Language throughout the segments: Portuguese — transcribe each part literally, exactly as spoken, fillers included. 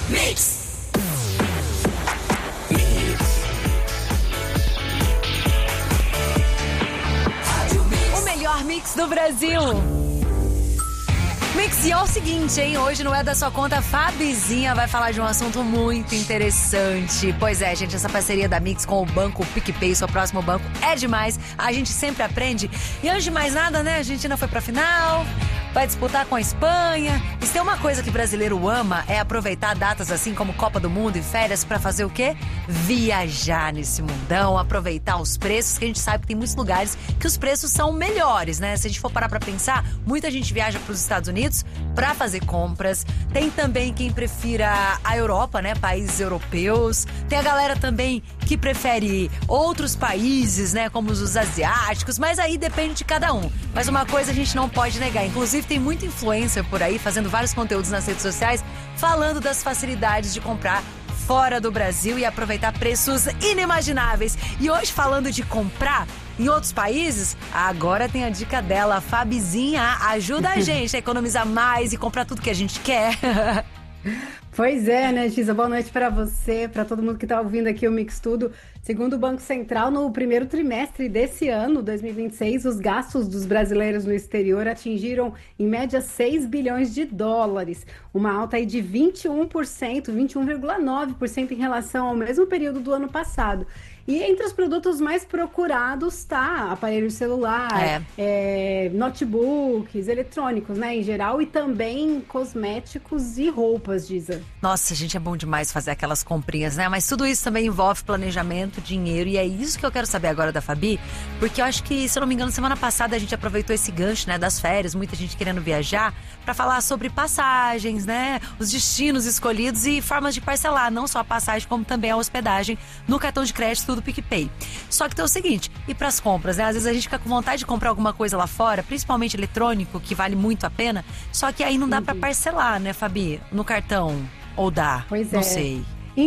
Mix. O melhor mix do Brasil. Mix, e é o seguinte, hein? Hoje não é da sua conta, Fabizinha vai falar de um assunto muito interessante. Pois é, gente, essa parceria da Mix com o banco PicPay, seu próximo banco, é demais. A gente sempre aprende. E antes de mais nada, né? A gente ainda foi pra final, vai disputar com a Espanha. E se tem uma coisa que brasileiro ama, é aproveitar datas assim como Copa do Mundo e férias pra fazer o quê? Viajar nesse mundão, aproveitar os preços, que a gente sabe que tem muitos lugares que os preços são melhores, né? Se a gente for parar pra pensar, muita gente viaja pros Estados Unidos para fazer compras. Tem também quem prefira a Europa, né? Países europeus. Tem a galera também que prefere outros países, né? Como os asiáticos. Mas aí depende de cada um. Mas uma coisa a gente não pode negar. Inclusive tem muita influencer por aí fazendo vários conteúdos nas redes sociais falando das facilidades de comprar fora do Brasil e aproveitar preços inimagináveis. E hoje, falando de comprar em outros países, agora tem a dica dela, a Fabizinha. Ajuda a gente a economizar mais e comprar tudo que a gente quer. Pois é, né, Giza? Boa noite para você, para todo mundo que está ouvindo aqui o Mix Tudo. Segundo o Banco Central, no primeiro trimestre desse ano, dois mil e vinte e seis, os gastos dos brasileiros no exterior atingiram, em média, seis bilhões de dólares. Uma alta aí de vinte e um por cento, vinte e um vírgula nove por cento em relação ao mesmo período do ano passado. E entre os produtos mais procurados tá aparelho celular, é. É, notebooks, eletrônicos, né, em geral, e também cosméticos e roupas, Giza. Nossa, gente, é bom demais fazer aquelas comprinhas, né? Mas tudo isso também envolve planejamento, dinheiro, e é isso que eu quero saber agora da Fabi, porque eu acho que, se eu não me engano, semana passada a gente aproveitou esse gancho, né, das férias, muita gente querendo viajar, para falar sobre passagens, né, os destinos escolhidos e formas de parcelar, não só a passagem, como também a hospedagem no cartão de crédito do PicPay. Só que tem o seguinte, e para as compras, né? Às vezes a gente fica com vontade de comprar alguma coisa lá fora, principalmente eletrônico, que vale muito a pena, só que aí não dá uhum. para parcelar, né, Fabi? No cartão, ou dá? Pois não é. sei.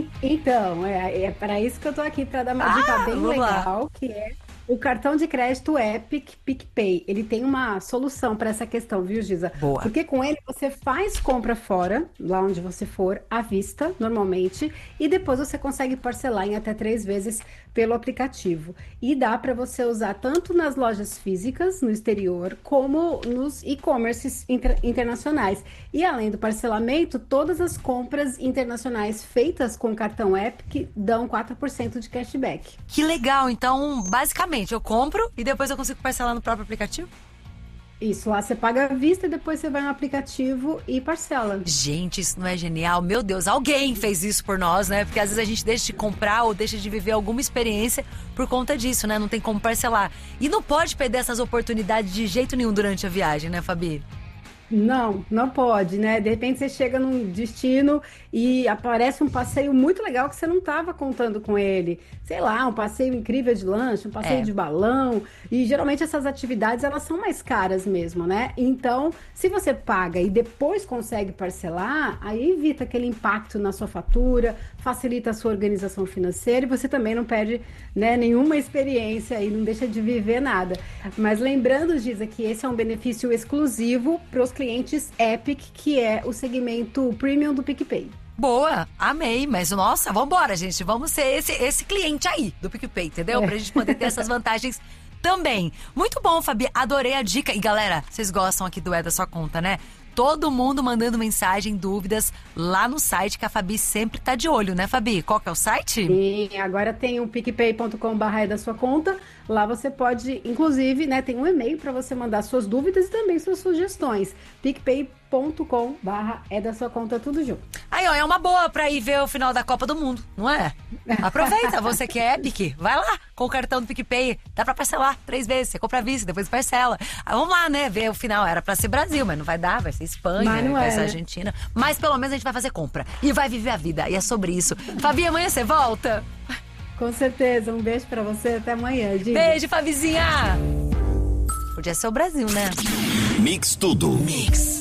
Então, é, é para isso que eu tô aqui, para dar uma ah, dica bem legal, lá. que é o cartão de crédito Epic PicPay. Ele tem uma solução para essa questão, viu, Giza? Boa. Porque com ele você faz compra fora, lá onde você for, à vista, normalmente, e depois você consegue parcelar em até três vezes pelo aplicativo. E dá para você usar tanto nas lojas físicas, no exterior, como nos e-commerces inter- internacionais. E além do parcelamento, todas as compras internacionais feitas com o cartão Epic dão quatro por cento de cashback. Que legal! Então, basicamente, eu compro e depois eu consigo parcelar no próprio aplicativo? Isso, lá você paga à vista e depois você vai no aplicativo e parcela. Gente, isso não é genial? Meu Deus, alguém fez isso por nós, né? Porque às vezes a gente deixa de comprar ou deixa de viver alguma experiência por conta disso, né? Não tem como parcelar. E não pode perder essas oportunidades de jeito nenhum durante a viagem, né, Fabi? Não, não pode, né? De repente você chega num destino e aparece um passeio muito legal que você não estava contando com ele. Sei lá, um passeio incrível de lanche, um passeio É. de balão. E geralmente essas atividades, elas são mais caras mesmo, né? Então, se você paga e depois consegue parcelar, aí evita aquele impacto na sua fatura, facilita a sua organização financeira e você também não perde, né, nenhuma experiência e não deixa de viver nada. Mas lembrando, Giza, que esse é um benefício exclusivo para os clientes Epic, que é o segmento premium do PicPay. Boa, amei, mas nossa, vambora, gente, vamos ser esse, esse cliente aí do PicPay, entendeu? É. Pra gente poder ter essas vantagens também. Muito bom, Fabi, adorei a dica. E galera, vocês gostam aqui do É da Sua Conta, né? Todo mundo mandando mensagem, dúvidas lá no site, que a Fabi sempre tá de olho, né, Fabi? Qual que é o site? Sim, agora tem o picpay ponto com barra é da sua conta. Lá você pode, inclusive, né, tem um e-mail para você mandar suas dúvidas e também suas sugestões. picpay ponto com barra é da sua conta, tudo junto. Aí, ó, é uma boa pra ir ver o final da Copa do Mundo, não é? Aproveita, você que é Epic, vai lá com o cartão do PicPay, dá pra parcelar três vezes, você compra à vista, depois parcela. Ah, vamos lá, né, ver o final, era pra ser Brasil, mas não vai dar, vai ser Espanha, Mas não vai é, ser né? Argentina, mas pelo menos a gente vai fazer compra e vai viver a vida, e é sobre isso. Fabi, amanhã você volta? Com certeza, um beijo pra você, até amanhã, Giza. Beijo, Fabizinha! Podia ser o Brasil, né? Mix Tudo. Mix.